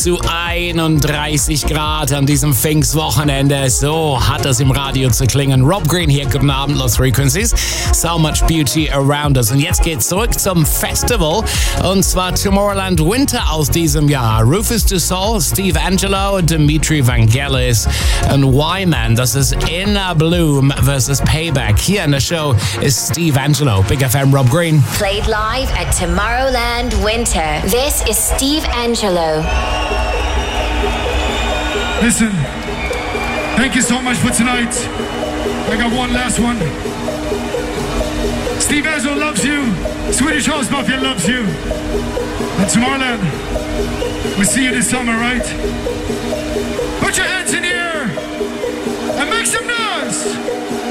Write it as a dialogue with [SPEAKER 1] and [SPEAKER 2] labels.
[SPEAKER 1] zu 31 Grad an diesem Pfingstwochenende. So hat es im Radio zu klingen. Rob Green hier, guten Abend, Lost Frequencies. So much beauty around us. Und jetzt geht's zurück zum Festival. Und zwar Tomorrowland Winter aus diesem Jahr. Rufus Du Sol, Steve Angelo, Dimitri Vangelis und Wyman. Das ist Inner Bloom versus Payback. Hier in der Show ist Steve Angelo. Big FM, Rob Green.
[SPEAKER 2] Played live at Tomorrowland Winter. This is Steve Angelo.
[SPEAKER 3] Listen, thank you so much for tonight. I got one last one. Steve Angelo loves you. Swedish House Mafia loves you. And Tomorrowland, we'll see you this summer, right? Put your hands in the air and make some noise.